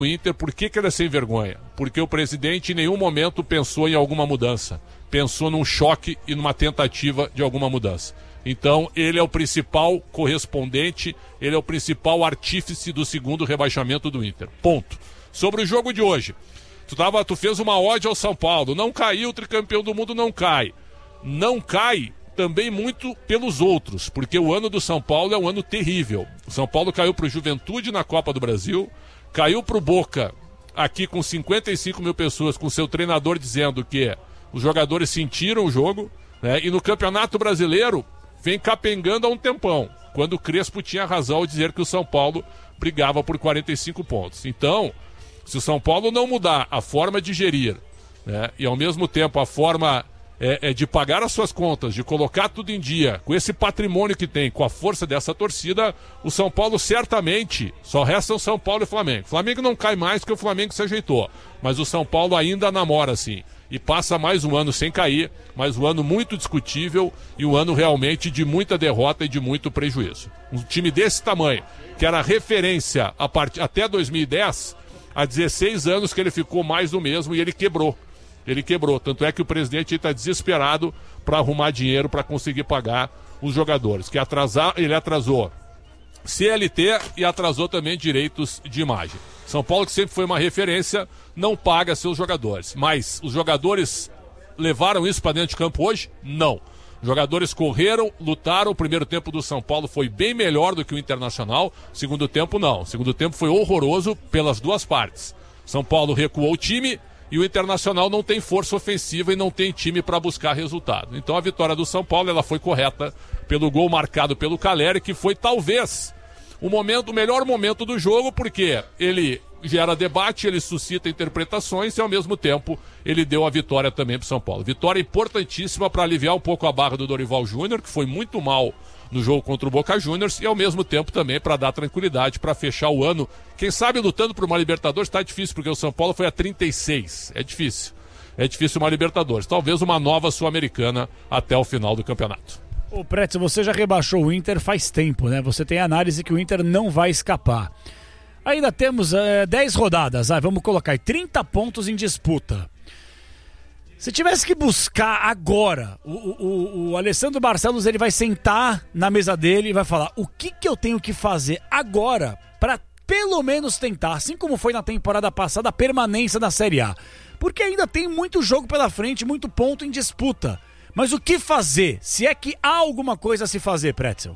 O Inter, por que ele é sem vergonha? Porque o presidente em nenhum momento pensou em alguma mudança. Pensou num choque e numa tentativa de alguma mudança. Então, ele é o principal correspondente, ele é o principal artífice do segundo rebaixamento do Inter. Ponto. Sobre o jogo de hoje, tu fez uma ode ao São Paulo. Não caiu, o tricampeão do mundo não cai. Não cai também muito pelos outros, porque o ano do São Paulo é um ano terrível. O São Paulo caiu para o Juventude na Copa do Brasil, caiu para o Boca aqui com 55 mil pessoas, com seu treinador dizendo que os jogadores sentiram o jogo, né? E no Campeonato Brasileiro vem capengando há um tempão, quando o Crespo tinha razão ao dizer que o São Paulo brigava por 45 pontos. Então, se o São Paulo não mudar a forma de gerir, né? E ao mesmo tempo a forma de pagar as suas contas, de colocar tudo em dia, com esse patrimônio que tem, com a força dessa torcida, o São Paulo certamente, só restam São Paulo e Flamengo. O Flamengo não cai mais porque o Flamengo se ajeitou, mas o São Paulo ainda namora assim, e passa mais um ano sem cair, mais um ano muito discutível e um ano realmente de muita derrota e de muito prejuízo. Um time desse tamanho, que era referência até 2010, há 16 anos que ele ficou mais do mesmo e ele quebrou. Ele quebrou, tanto é que o presidente está desesperado para arrumar dinheiro para conseguir pagar os jogadores, que ele atrasou CLT e atrasou também direitos de imagem. São Paulo, que sempre foi uma referência, não paga seus jogadores, mas os jogadores levaram isso para dentro de campo hoje? Não. Os jogadores correram, lutaram, o primeiro tempo do São Paulo foi bem melhor do que o Internacional, o segundo tempo não, o segundo tempo foi horroroso pelas duas partes. São Paulo recuou o time e o Internacional não tem força ofensiva e não tem time para buscar resultado. Então a vitória do São Paulo ela foi correta pelo gol marcado pelo Caleri, que foi talvez o melhor momento do jogo, porque ele gera debate, ele suscita interpretações e ao mesmo tempo ele deu a vitória também para o São Paulo. Vitória importantíssima para aliviar um pouco a barra do Dorival Júnior, que foi muito mal no jogo contra o Boca Juniors, e ao mesmo tempo também para dar tranquilidade, para fechar o ano. Quem sabe lutando por uma Libertadores está difícil, porque o São Paulo foi a 36. É difícil uma Libertadores. Talvez uma nova Sul-Americana até o final do campeonato. Ô Pretzel, você já rebaixou o Inter faz tempo, né? Você tem a análise que o Inter não vai escapar. Ainda temos 10 rodadas, vamos colocar aí, 30 pontos em disputa. Se tivesse que buscar agora, o Alessandro Barcelos ele vai sentar na mesa dele e vai falar o que eu tenho que fazer agora para pelo menos tentar, assim como foi na temporada passada, a permanência na Série A. Porque ainda tem muito jogo pela frente, muito ponto em disputa. Mas o que fazer? Se é que há alguma coisa a se fazer, Pretzel?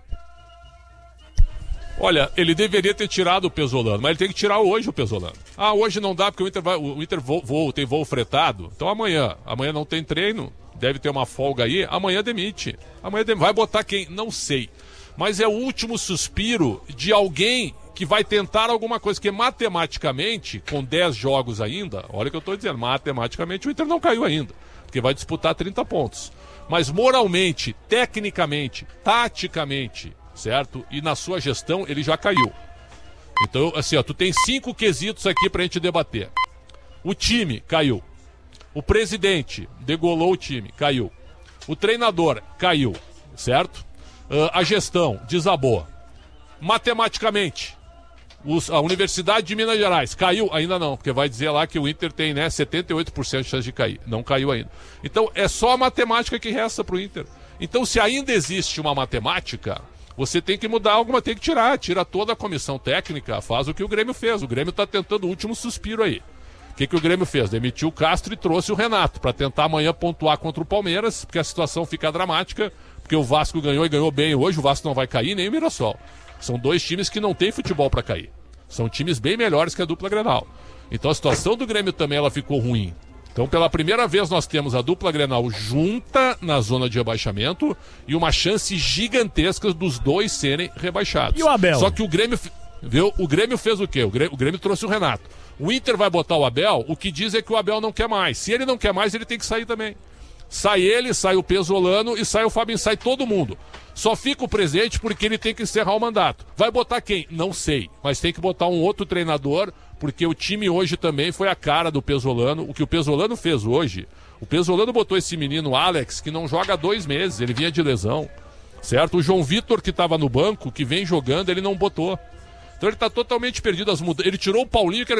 Olha, ele deveria ter tirado o Pesolano, mas ele tem que tirar hoje o Pesolano. Hoje não dá porque o Inter tem voo fretado. Então amanhã não tem treino, deve ter uma folga aí, amanhã demite. Vai botar quem? Não sei. Mas é o último suspiro de alguém que vai tentar alguma coisa, que matematicamente, com 10 jogos ainda, olha o que eu estou dizendo, matematicamente o Inter não caiu ainda, porque vai disputar 30 pontos. Mas moralmente, tecnicamente, taticamente, certo? E na sua gestão ele já caiu. Então, assim, tu tem 5 quesitos aqui pra gente debater. O time caiu. O presidente degolou o time, caiu. O treinador caiu, certo? A gestão desabou. Matematicamente, a Universidade de Minas Gerais caiu? Ainda não, porque vai dizer lá que o Inter tem 78% de chance de cair. Não caiu ainda. Então, é só a matemática que resta pro Inter. Então, se ainda existe uma matemática, você tem que mudar alguma, tem que tira toda a comissão técnica, faz o que o Grêmio fez. O Grêmio está tentando o último suspiro aí. O que o Grêmio fez? Demitiu o Castro e trouxe o Renato para tentar amanhã pontuar contra o Palmeiras, porque a situação fica dramática, porque o Vasco ganhou e ganhou bem hoje, o Vasco não vai cair, nem o Mirassol. São 2 times que não têm futebol para cair. São times bem melhores que a dupla Grenal. Então a situação do Grêmio também ela ficou ruim. Então, pela primeira vez, nós temos a dupla Grenal junta na zona de rebaixamento e uma chance gigantesca dos dois serem rebaixados. E o Abel? Só que o Grêmio fez o quê? O Grêmio trouxe o Renato. O Inter vai botar o Abel, o que diz é que o Abel não quer mais. Se ele não quer mais, ele tem que sair também. Sai ele, sai o Pesolano e sai o Fabinho, sai todo mundo. Só fica o presidente porque ele tem que encerrar o mandato. Vai botar quem? Não sei, mas tem que botar um outro treinador, porque o time hoje também foi a cara do Pesolano. O que o Pesolano fez hoje, o Pesolano botou esse menino Alex, que não joga há 2 meses, ele vinha de lesão, certo? O João Vitor, que estava no banco, que vem jogando, ele não botou. Então ele está totalmente perdido. Ele tirou o Paulinho, que era